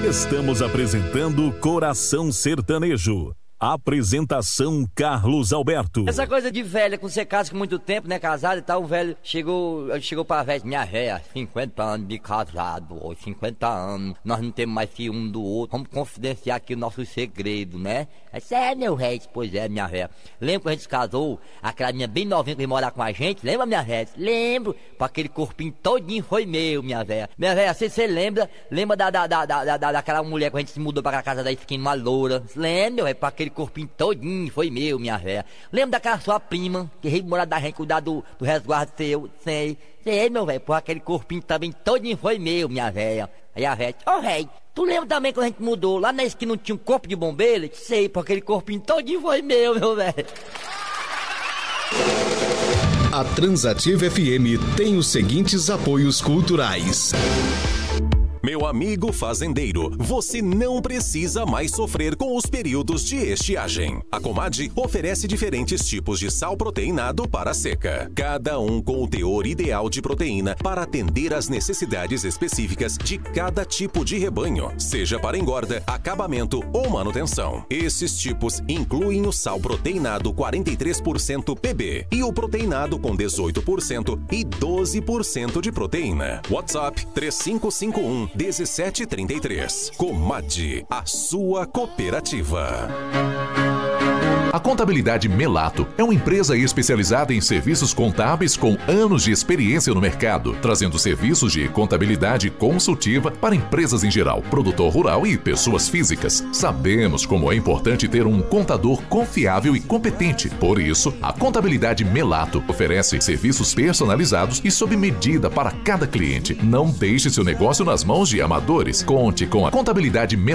Estamos apresentando Coração Sertanejo. Apresentação Carlos Alberto. Essa coisa de velha, quando você casa com muito tempo, né, casado e tal, o velho chegou pra velha, minha véia, 50 anos de casado, 50 anos, nós não temos mais que um do outro, vamos confidenciar aqui o nosso segredo, né? Meu velho? Pois é, minha véia. Lembra quando a gente se casou, aquela minha bem novinha que veio morar com a gente? Lembra, minha véia? Lembro, pra aquele corpinho todinho foi meu, minha véia. Minha véia, você lembra daquela mulher que a gente se mudou pra casa da esquina, uma loura? Lembra, velho, pra aquele corpinho todinho foi meu, minha véia. Lembra daquela sua prima que veio morar da gente, cuidar do resguardo seu? Sei, meu velho, por aquele corpinho também todinho foi meu, minha véia. Aí a véia, velho, tu lembra também quando a gente mudou lá na esquina, não tinha um corpo de bombeiro? Sei, por aquele corpinho todinho foi meu velho. A Transativa FM tem os seguintes apoios culturais. Meu amigo fazendeiro, você não precisa mais sofrer com os períodos de estiagem. A Comad oferece diferentes tipos de sal proteinado para seca, cada um com o teor ideal de proteína para atender às necessidades específicas de cada tipo de rebanho, seja para engorda, acabamento ou manutenção. Esses tipos incluem o sal proteinado 43% PB e o proteinado com 18% e 12% de proteína. WhatsApp 3551-1733. Comad, a sua cooperativa. A Contabilidade Melato é uma empresa especializada em serviços contábeis com anos de experiência no mercado, trazendo serviços de contabilidade consultiva para empresas em geral, produtor rural e pessoas físicas. Sabemos como é importante ter um contador confiável e competente. Por isso, a Contabilidade Melato oferece serviços personalizados e sob medida para cada cliente. Não deixe seu negócio nas mãos de amadores. Conte com a Contabilidade Melato.